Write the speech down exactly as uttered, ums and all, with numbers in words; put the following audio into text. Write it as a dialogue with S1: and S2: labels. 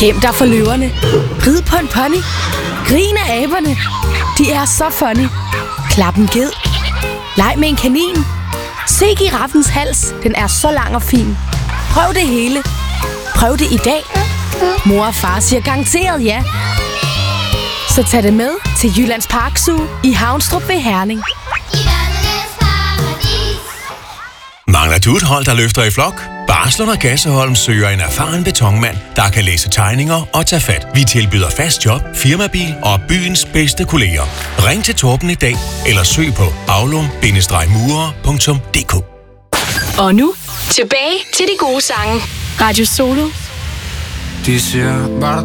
S1: Gem dig for løverne. Rid på en pony. Grin af aberne. De er så funny. Klap en ged. Leg med en kanin. Se giraffens hals. Den er så lang og fin. Prøv det hele. Prøv det i dag. Mor og far siger garanteret ja. Så tag det med til Jyllands Park Zoo i Havnstrup ved Herning.
S2: Mangler du et hold, der løfter i flok? Barsler og Gasseholm søger en erfaren betonmand, der kan læse tegninger og tage fat. Vi tilbyder fast job, firmabil og byens bedste kolleger. Ring til Torben i dag, eller søg på aulum bindestreg murer punktum d k.
S1: Og nu, tilbage til de gode sange. Radio Solo.
S3: De siger bare